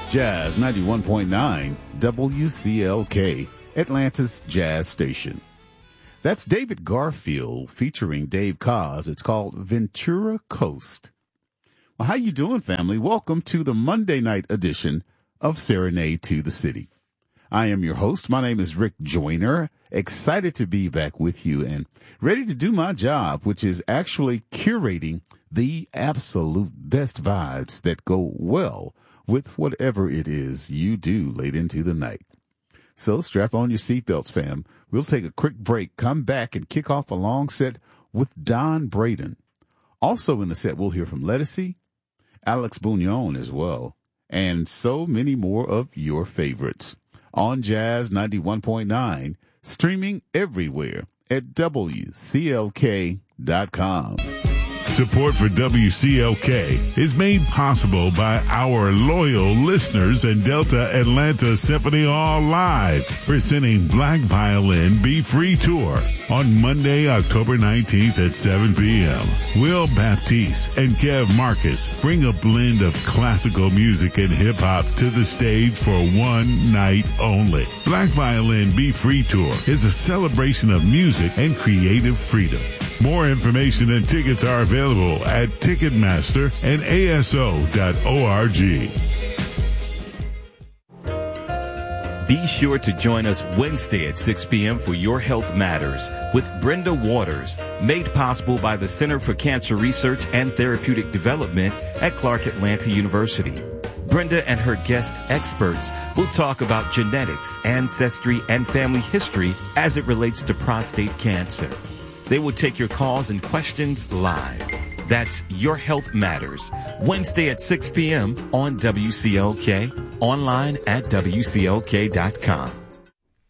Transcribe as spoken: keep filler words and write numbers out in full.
Jazz ninety-one point nine W C L K, Atlanta's Jazz Station. That's David Garfield featuring Dave Koz. It's called Ventura Coast. Well, how you doing, family? Welcome to the Monday night edition of Serenade to the City. I am your host. My name is Rick Joyner. Excited to be back with you and ready to do my job, which is actually curating the absolute best vibes that go well with whatever it is you do late into the night. So strap on your seatbelts, fam. We'll take a quick break, come back, and kick off a long set with Don Braden. Also in the set, we'll hear from Lettucey, Alex Bugnon as well, and so many more of your favorites on Jazz ninety-one point nine, streaming everywhere at W C L K dot com. Support for W C L K is made possible by our loyal listeners and Delta Atlanta Symphony Hall Live, presenting Black Violin Be Free Tour on Monday, October nineteenth at seven p.m. Will Baptiste and Kev Marcus bring a blend of classical music and hip-hop to the stage for one night only. Black Violin Be Free Tour is a celebration of music and creative freedom. More information and tickets are available at Ticketmaster and A S O dot org. Be sure to join us Wednesday at six p.m. for Your Health Matters with Brenda Waters, made possible by the Center for Cancer Research and Therapeutic Development at Clark Atlanta University. Brenda and her guest experts will talk about genetics, ancestry, and family history as it relates to prostate cancer. They will take your calls and questions live. That's Your Health Matters, Wednesday at six p.m. on W C L K, online at W C L K dot com.